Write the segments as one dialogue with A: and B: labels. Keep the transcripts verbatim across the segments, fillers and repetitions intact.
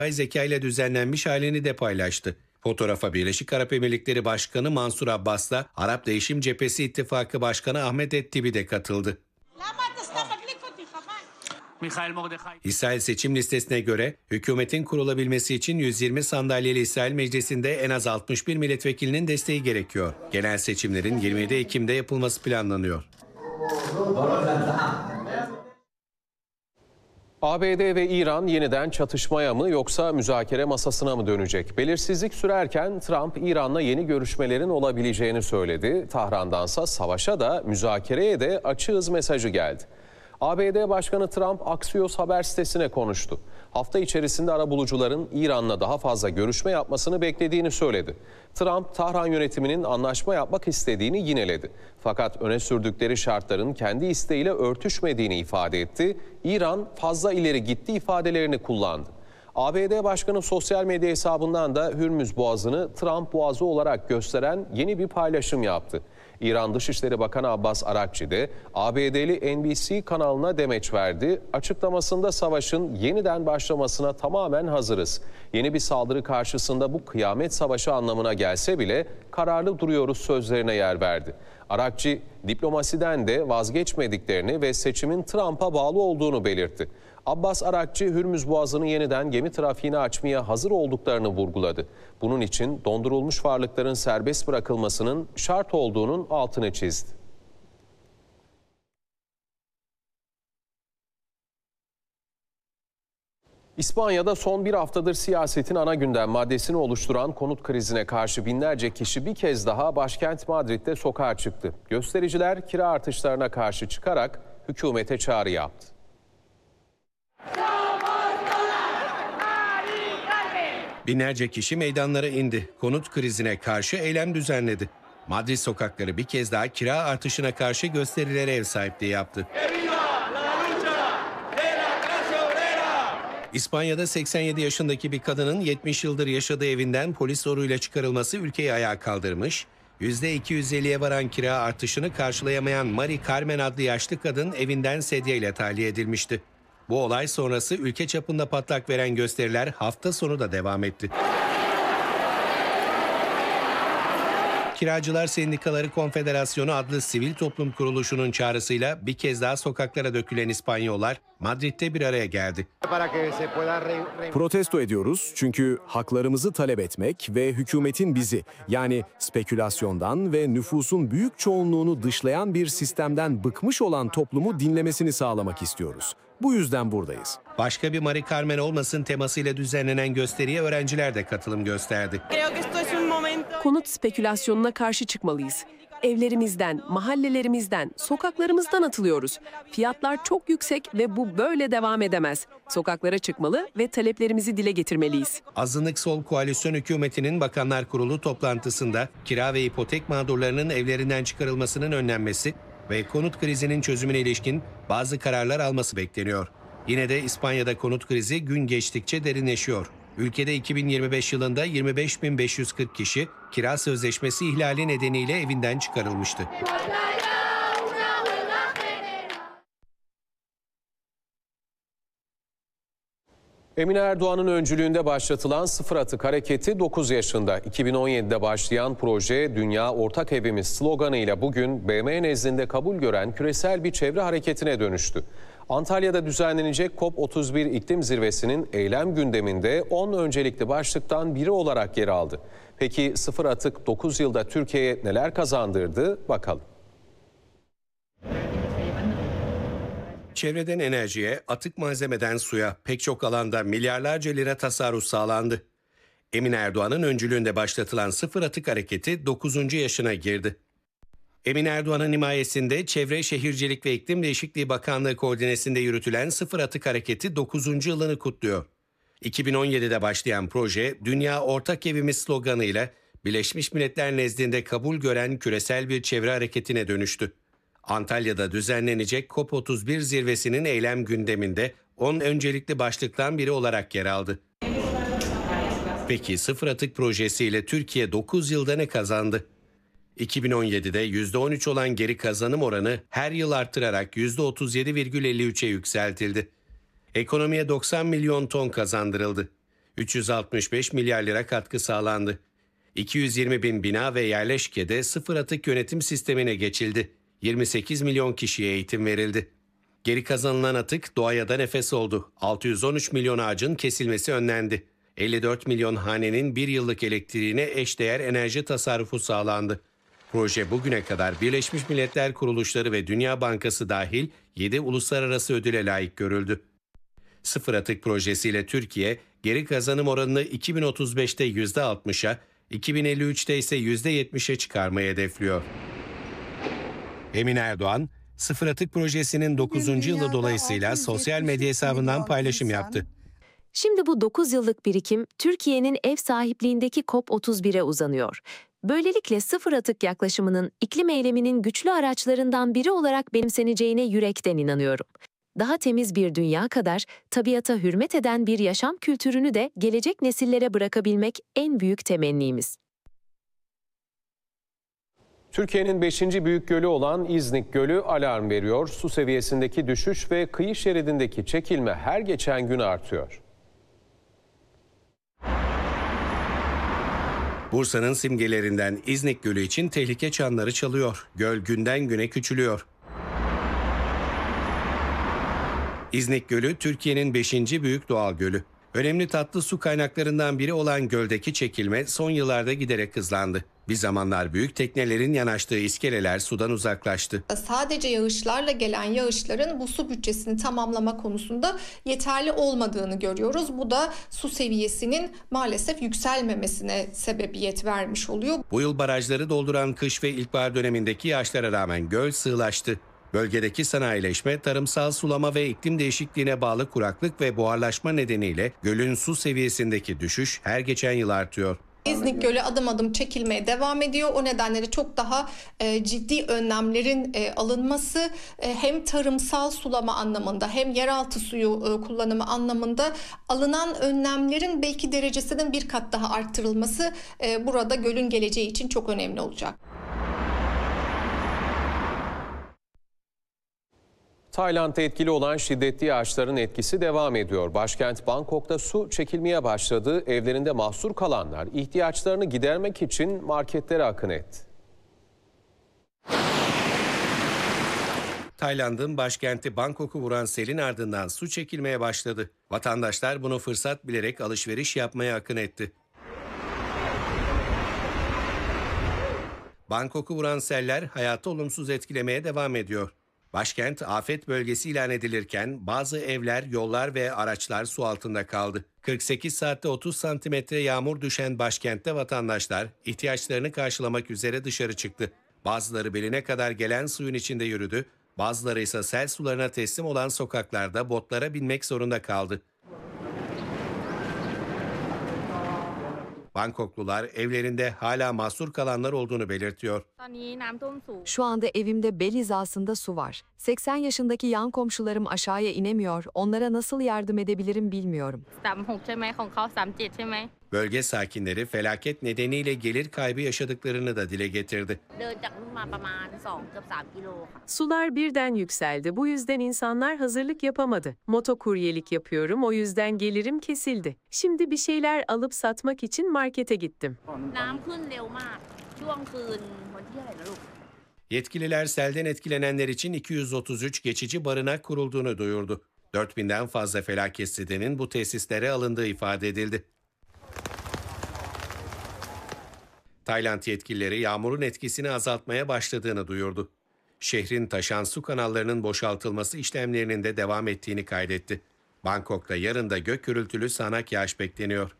A: yapay zeka ile düzenlenmiş halini de paylaştı. Fotoğrafa Birleşik Arap Emirlikleri Başkanı Mansur Abbas'la Arap Değişim Cephesi İttifakı Başkanı Ahmet Ettibi de katıldı. İsrail seçim listesine göre hükümetin kurulabilmesi için yüz yirmi sandalyeli İsrail Meclisi'nde en az altmış bir milletvekilinin desteği gerekiyor. Genel seçimlerin yirmi yedi Ekim'de yapılması planlanıyor.
B: A B D ve İran yeniden çatışmaya mı yoksa müzakere masasına mı dönecek? Belirsizlik sürerken Trump İran'la yeni görüşmelerin olabileceğini söyledi. Tahran'dansa savaşa da müzakereye de açığız mesajı geldi. A B D Başkanı Trump Axios haber sitesine konuştu. Hafta içerisinde arabulucuların İran'la daha fazla görüşme yapmasını beklediğini söyledi. Trump, Tahran yönetiminin anlaşma yapmak istediğini yineledi. Fakat öne sürdükleri şartların kendi isteğiyle örtüşmediğini ifade etti. İran fazla ileri gitti ifadelerini kullandı. A B D Başkanı sosyal medya hesabından da Hürmüz Boğazı'nı Trump Boğazı olarak gösteren yeni bir paylaşım yaptı. İran Dışişleri Bakanı Abbas Arakçi de A B D'li N B C kanalına demeç verdi. Açıklamasında savaşın yeniden başlamasına tamamen hazırız. Yeni bir saldırı karşısında bu kıyamet savaşı anlamına gelse bile kararlı duruyoruz sözlerine yer verdi. Arakçi diplomasiden de vazgeçmediklerini ve seçimin Trump'a bağlı olduğunu belirtti. Abbas Arakçi, Hürmüz Boğazı'nı yeniden gemi trafiğine açmaya hazır olduklarını vurguladı. Bunun için dondurulmuş varlıkların serbest bırakılmasının şart olduğunun altını çizdi. İspanya'da son bir haftadır siyasetin ana gündem maddesini oluşturan konut krizine karşı binlerce kişi bir kez daha başkent Madrid'de sokağa çıktı. Göstericiler kira artışlarına karşı çıkarak hükümete çağrı yaptı.
A: Binlerce kişi meydanlara indi. Konut krizine karşı eylem düzenledi. Madrid sokakları bir kez daha kira artışına karşı gösterilere ev sahipliği yaptı. İspanya'da seksen yedi yaşındaki bir kadının yetmiş yıldır yaşadığı evinden polis zoruyla çıkarılması ülkeyi ayağa kaldırmış. yüzde iki yüz elliye varan kira artışını karşılayamayan Mari Carmen adlı yaşlı kadın evinden sedyeyle tahliye edilmişti. Bu olay sonrası ülke çapında patlak veren gösteriler hafta sonu da devam etti. Kiracılar Sendikaları Konfederasyonu adlı sivil toplum kuruluşunun çağrısıyla bir kez daha sokaklara dökülen İspanyollar Madrid'de bir araya geldi.
C: Protesto ediyoruz çünkü haklarımızı talep etmek ve hükümetin bizi, yani spekülasyondan ve nüfusun büyük çoğunluğunu dışlayan bir sistemden bıkmış olan toplumu dinlemesini sağlamak istiyoruz. Bu yüzden buradayız.
A: Başka bir Mari Carmen olmasın temasıyla düzenlenen gösteriye öğrenciler de katılım gösterdi.
D: Konut spekülasyonuna karşı çıkmalıyız. Evlerimizden, mahallelerimizden, sokaklarımızdan atılıyoruz. Fiyatlar çok yüksek ve bu böyle devam edemez. Sokaklara çıkmalı ve taleplerimizi dile getirmeliyiz.
A: Azınlık Sol Koalisyon Hükümeti'nin Bakanlar Kurulu toplantısında kira ve ipotek mağdurlarının evlerinden çıkarılmasının önlenmesi ve konut krizinin çözümüne ilişkin bazı kararlar alması bekleniyor. Yine de İspanya'da konut krizi gün geçtikçe derinleşiyor. Ülkede iki bin yirmi beş yılında yirmi beş bin beş yüz kırk kişi kira sözleşmesi ihlali nedeniyle evinden çıkarılmıştı.
B: Emine Erdoğan'ın öncülüğünde başlatılan Sıfır Atık Hareketi dokuz yaşında. iki bin on yedide başlayan proje Dünya Ortak Evimiz sloganıyla bugün B M nezdinde kabul gören küresel bir çevre hareketine dönüştü. Antalya'da düzenlenecek COP otuz bir iklim zirvesinin eylem gündeminde on öncelikli başlıktan biri olarak yer aldı. Peki Sıfır Atık dokuz yılda Türkiye'ye neler kazandırdı? Bakalım.
A: Çevreden enerjiye, atık malzemeden suya pek çok alanda milyarlarca lira tasarruf sağlandı. Emine Erdoğan'ın öncülüğünde başlatılan Sıfır Atık Hareketi dokuzuncu yaşına girdi. Emine Erdoğan'ın himayesinde Çevre, Şehircilik ve İklim Değişikliği Bakanlığı koordinesinde yürütülen Sıfır Atık Hareketi dokuzuncu yılını kutluyor. iki bin on yedide başlayan proje, Dünya Ortak Evimiz sloganıyla Birleşmiş Milletler nezdinde kabul gören küresel bir çevre hareketine dönüştü. Antalya'da düzenlenecek COP otuz bir zirvesinin eylem gündeminde on öncelikli başlıktan biri olarak yer aldı. Peki Sıfır Atık projesiyle Türkiye dokuz yılda ne kazandı? iki bin on yedide yüzde on üç olan geri kazanım oranı her yıl artırarak yüzde otuz yedi virgül elli üçe yükseltildi. Ekonomiye doksan milyon ton kazandırıldı. üç yüz altmış beş milyar lira katkı sağlandı. iki yüz yirmi bin bina ve yerleşkede sıfır atık yönetim sistemine geçildi. yirmi sekiz milyon kişiye eğitim verildi. Geri kazanılan atık doğaya da nefes oldu. altı yüz on üç milyon ağacın kesilmesi önlendi. elli dört milyon hanenin bir yıllık elektriğine eşdeğer enerji tasarrufu sağlandı. Proje bugüne kadar Birleşmiş Milletler kuruluşları ve Dünya Bankası dahil yedi uluslararası ödüle layık görüldü. Sıfır atık projesiyle Türkiye, geri kazanım oranını iki bin otuz beşte yüzde altmışa, iki bin elli üçte ise yüzde yetmişe çıkarmayı hedefliyor. Emine Erdoğan, Sıfır Atık Projesi'nin dokuzuncu yılı dolayısıyla sosyal medya hesabından paylaşım yaptı.
E: Şimdi bu dokuz yıllık birikim Türkiye'nin ev sahipliğindeki COP otuz bire uzanıyor. Böylelikle sıfır atık yaklaşımının iklim eyleminin güçlü araçlarından biri olarak benimseneceğine yürekten inanıyorum. Daha temiz bir dünya kadar tabiata hürmet eden bir yaşam kültürünü de gelecek nesillere bırakabilmek en büyük temennimiz.
B: Türkiye'nin beşinci büyük gölü olan İznik Gölü alarm veriyor. Su seviyesindeki düşüş ve kıyı şeridindeki çekilme her geçen gün artıyor.
A: Bursa'nın simgelerinden İznik Gölü için tehlike çanları çalıyor. Göl günden güne küçülüyor. İznik Gölü Türkiye'nin beşinci büyük doğal gölü. Önemli tatlı su kaynaklarından biri olan göldeki çekilme son yıllarda giderek hızlandı. Bir zamanlar büyük teknelerin yanaştığı iskeleler sudan uzaklaştı.
F: Sadece yağışlarla gelen yağışların bu su bütçesini tamamlama konusunda yeterli olmadığını görüyoruz. Bu da su seviyesinin maalesef yükselmemesine sebebiyet vermiş oluyor.
A: Bu yıl barajları dolduran kış ve ilkbahar dönemindeki yağışlara rağmen göl sığlaştı. Bölgedeki sanayileşme, tarımsal sulama ve iklim değişikliğine bağlı kuraklık ve buharlaşma nedeniyle gölün su seviyesindeki düşüş her geçen yıl artıyor.
F: İznik Gölü adım adım çekilmeye devam ediyor. O nedenle de çok daha e, ciddi önlemlerin e, alınması e, hem tarımsal sulama anlamında hem yeraltı suyu e, kullanımı anlamında alınan önlemlerin belki derecesinin bir kat daha arttırılması e, burada gölün geleceği için çok önemli olacak.
B: Tayland'da etkili olan şiddetli yağışların etkisi devam ediyor. Başkent Bangkok'ta su çekilmeye başladı. Evlerinde mahsur kalanlar ihtiyaçlarını gidermek için marketlere akın etti.
A: Tayland'ın başkenti Bangkok'u vuran selin ardından su çekilmeye başladı. Vatandaşlar bunu fırsat bilerek alışveriş yapmaya akın etti. Bangkok'u vuran seller hayatı olumsuz etkilemeye devam ediyor. Başkent afet bölgesi ilan edilirken bazı evler, yollar ve araçlar su altında kaldı. kırk sekiz saatte otuz santimetre yağmur düşen başkentte vatandaşlar ihtiyaçlarını karşılamak üzere dışarı çıktı. Bazıları beline kadar gelen suyun içinde yürüdü, bazıları ise sel sularına teslim olan sokaklarda botlara binmek zorunda kaldı. Bangkoklular evlerinde hala mahsur kalanlar olduğunu belirtiyor.
G: Şu anda evimde bel hizasında su var. seksen yaşındaki yan komşularım aşağıya inemiyor. Onlara nasıl yardım edebilirim bilmiyorum.
A: Bölge sakinleri felaket nedeniyle gelir kaybı yaşadıklarını da dile getirdi.
D: Sular birden yükseldi. Bu yüzden insanlar hazırlık yapamadı. Motokuryelik yapıyorum. O yüzden gelirim kesildi. Şimdi bir şeyler alıp satmak için markete gittim.
A: Yetkililer selden etkilenenler için iki yüz otuz üç geçici barınak kurulduğunu duyurdu. dört binden fazla felaketzedenin bu tesislere alındığı ifade edildi. Tayland yetkilileri yağmurun etkisini azaltmaya başladığını duyurdu. Şehrin taşan su kanallarının boşaltılması işlemlerinin de devam ettiğini kaydetti. Bangkok'ta yarın da gök gürültülü sağanak yağış bekleniyor.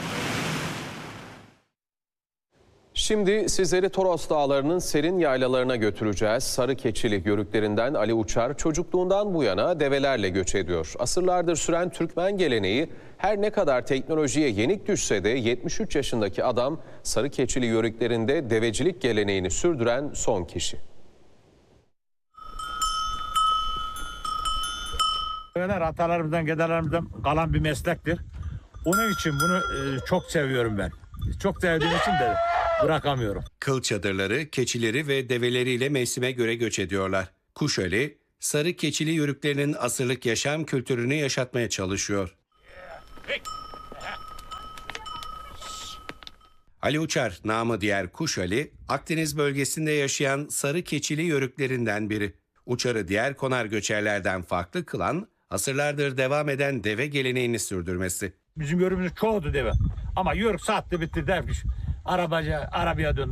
B: Şimdi sizleri Toros Dağları'nın serin yaylalarına götüreceğiz. Sarıkeçili yörüklerinden Ali Uçar çocukluğundan bu yana develerle göç ediyor. Asırlardır süren Türkmen geleneği her ne kadar teknolojiye yenik düşse de yetmiş üç yaşındaki adam Sarıkeçili yörüklerinde devecilik geleneğini sürdüren son kişi.
H: Develer atalarımızdan, dedelerimizden kalan bir meslektir. Onun için bunu e, çok seviyorum ben. Çok sevdiğim için de bırakamıyorum.
A: Kıl çadırları, keçileri ve develeriyle mevsime göre göç ediyorlar. Kuşeli, sarı keçili yörüklerinin asırlık yaşam kültürünü yaşatmaya çalışıyor. Ali Uçar, namı diğer Kuş Ali, Akdeniz bölgesinde yaşayan sarı keçili yörüklerinden biri. Uçar'ı diğer konar göçerlerden farklı kılan, asırlardır devam eden deve geleneğini sürdürmesi.
H: Bizim yörümüzün çoğudu deve. Ama yörük sattı bitti dermiş. Arabacı, arabaya döndü.